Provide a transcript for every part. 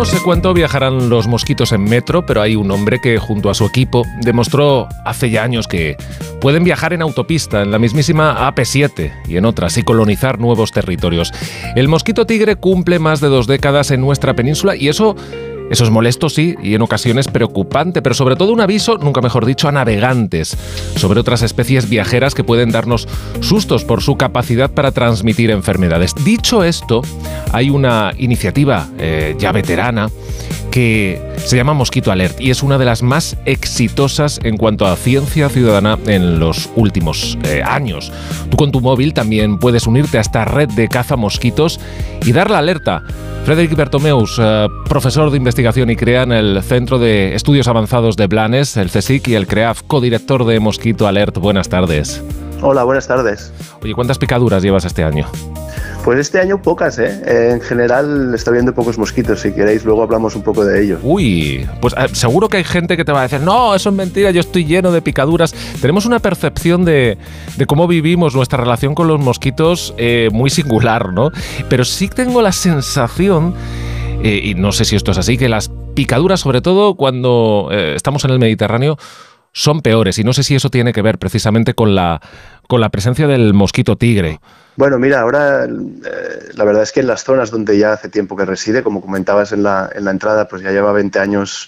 No sé cuánto viajarán los mosquitos en metro, pero hay un hombre que, junto a su equipo, demostró hace ya años que pueden viajar en autopista, en la mismísima AP7 y en otras, y colonizar nuevos territorios. El mosquito tigre cumple más de 2 décadas en nuestra península y eso es molesto, sí, y en ocasiones preocupante, pero sobre todo un aviso, nunca mejor dicho, a navegantes sobre otras especies viajeras que pueden darnos sustos por su capacidad para transmitir enfermedades. Dicho esto, hay una iniciativa ya veterana que se llama Mosquito Alert y es una de las más exitosas en cuanto a ciencia ciudadana en los últimos años. Tú con tu móvil también puedes unirte a esta red de caza mosquitos y dar la alerta. Frederic Bertomeus, profesor de investigación y CREA en el Centro de Estudios Avanzados de Blanes, el CSIC, y el CREAF, codirector de Mosquito Alert. Buenas tardes. Hola, buenas tardes. Oye, ¿cuántas picaduras llevas este año? Pues este año pocas, ¿eh? En general está viendo pocos mosquitos. Si queréis, luego hablamos un poco de ellos. Uy, pues seguro que hay gente que te va a decir, no, eso es mentira, yo estoy lleno de picaduras. Tenemos una percepción de cómo vivimos nuestra relación con los mosquitos muy singular, ¿no? Pero sí tengo la sensación, y no sé si esto es así, que las picaduras, sobre todo cuando estamos en el Mediterráneo, son peores. Y no sé si eso tiene que ver precisamente con la presencia del mosquito tigre. Bueno, mira, ahora la verdad es que en las zonas donde ya hace tiempo que reside, como comentabas en la entrada, pues ya lleva 20 años,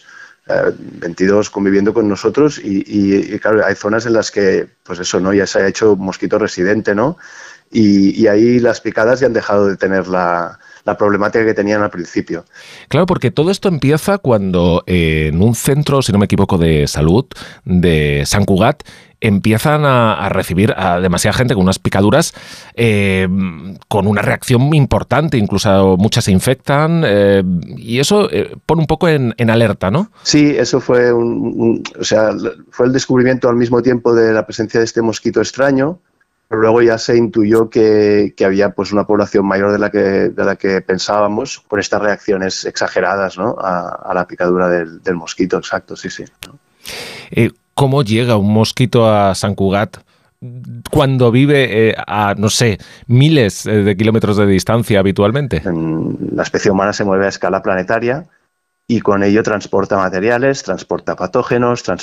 22 conviviendo con nosotros y claro, hay zonas en las que, pues eso, ¿no? Ya se ha hecho mosquito residente, ¿no? Y ahí las picadas ya han dejado de tener la problemática que tenían al principio. Claro, porque todo esto empieza cuando en un centro, si no me equivoco, de salud de Sant Cugat, empiezan a recibir a demasiada gente con unas picaduras con una reacción importante, incluso muchas se infectan y eso pone un poco en alerta, ¿no? Sí, eso fue fue el descubrimiento al mismo tiempo de la presencia de este mosquito extraño, pero luego ya se intuyó que había pues una población mayor de la que pensábamos con estas reacciones exageradas, ¿no? a la picadura del mosquito, exacto, sí, sí. ¿Cómo llega un mosquito a Sant Cugat cuando vive a, no sé, miles de kilómetros de distancia habitualmente? La especie humana se mueve a escala planetaria y con ello transporta materiales, transporta patógenos,